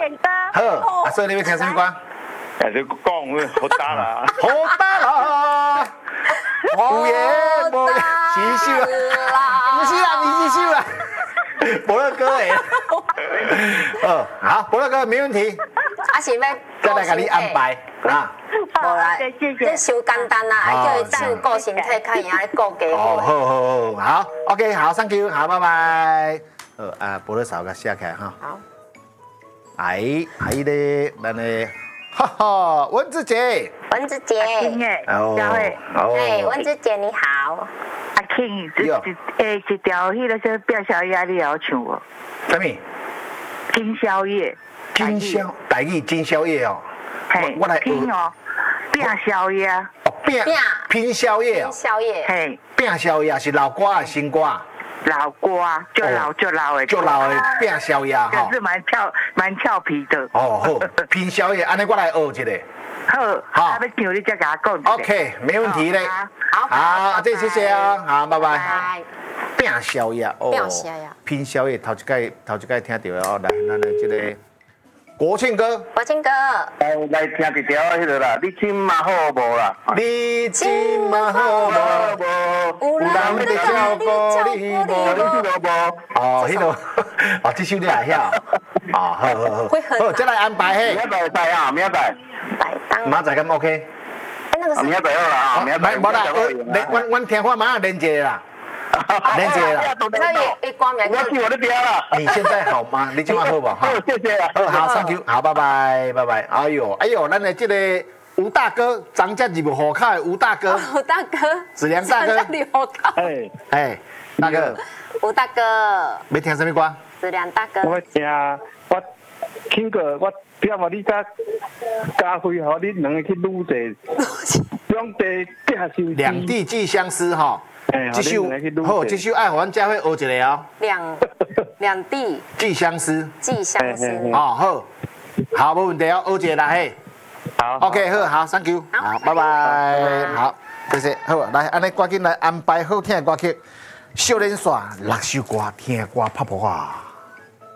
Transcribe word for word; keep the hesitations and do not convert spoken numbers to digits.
点歌。 好，啊，所以你要听什么歌？ 哎，你讲好打啦， 好打啦！有耶，无耶，洗手啦，不是啦，你洗手啦。伯乐哥诶，哦，好，伯乐哥没问题。 啊是要再来给你安排啊。 无啦， 谢谢。 这伤简单啦，还叫伊唱顾身体，较赢咧顾家哦， 伙。 好好好，好 ，OK， 好 ，Thank you， 好，拜拜。呃啊，伯乐嫂个写起来哈。 好。 哎，还有咧，咱的，哈哈，文子姐。 文子姐。 听诶， 哦小慧。 哎，文子姐你好。 阿 King，一一诶一条迄个叫变宵夜，你要唱无？ 什么？ 金宵夜。 金宵，台语金宵夜哦。 嘿， 我来拼哦，变宵夜。 哦，拼拼宵夜哦。 宵夜。 嘿， 拼宵夜是老歌啊，新歌啊。 老歌啊，就老就老的。 就老的拼宵夜哈。 可是蛮俏蛮俏皮的。 哦好，拼宵夜，安尼我来学一个。 好， 好， 要唱你再给他讲。 OK， 没问题嘞。 好， 好，这谢谢啊，好，拜拜。 拜。 拼宵夜哦， 拼宵夜， 拼宵夜，头一届头一届听到哦，来，咱的这个国庆歌。 国庆歌。 来来听一条迄个啦，你今嘛好无啦？ 你今嘛好无？有人要照顾你无？哦，迄个，哦，这首你也晓。哦，好好好，好，再来安排嘿。 明仔载啊，明仔。 来当。 明仔咁 OK。 哎，那个是。 明仔好啦，明仔。 无啦，我我我听话马上连接啦。连接啦， 这一光明。 我去我的家了。 你现在好吗？你今晚好不好？ 好，谢谢啦。 好，好 ，Thank you， 好，拜拜，拜拜。哎呦，哎呦，咱的这个吴大哥，张家义好看的吴大哥， 吴大哥， 子良大哥， 好看。 哎哎，大哥， 吴大哥， 要听什么歌？ 子良大哥。 我听我听过我。要么你再加回好，你两个去撸者，两地变修。 两地寄相思哈，这首好，这首爱互咱家会学一个哦。 两两地寄相思， 寄相思。 哦好，好，没问题哦，学一个啦嘿。 好 ，OK 好，好 ，Thank you， 好，拜拜，好，谢谢，好，来，安尼赶紧来安排好听的歌曲，少年耍六首歌，听歌拍破啊。